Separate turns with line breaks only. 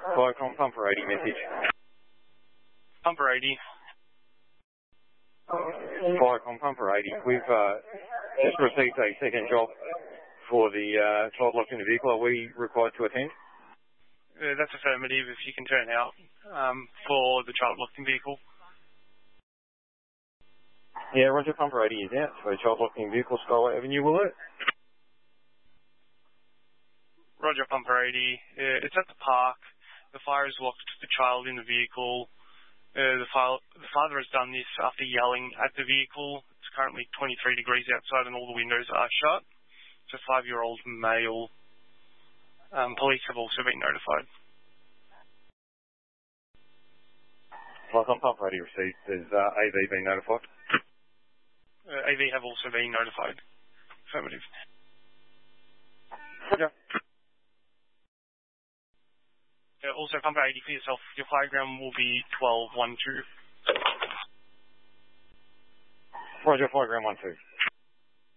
Viacom, Pumper 80 message.
Pumper 80.
Viacom, Pumper 80. We've just received a second job for the child locked in the vehicle. Are we required to attend?
That's affirmative if you can turn out for the child locked in vehicle.
Yeah, Roger, Pumper 80 is out for child locked in vehicle, Skyway Avenue, will it?
Roger, Pumper 80. It's at the park. The fire has locked the child in the vehicle. The father has done this after yelling at the vehicle. It's currently 23 degrees outside and all the windows are shut. It's a 5-year-old male. Police have also been notified.
Viacom, Pumper 80 received. Has AV been notified?
AV have also been notified. Affirmative.
Roger.
Also, Pumper 80 for yourself. Your fireground will be 1212.
Roger, fireground 12.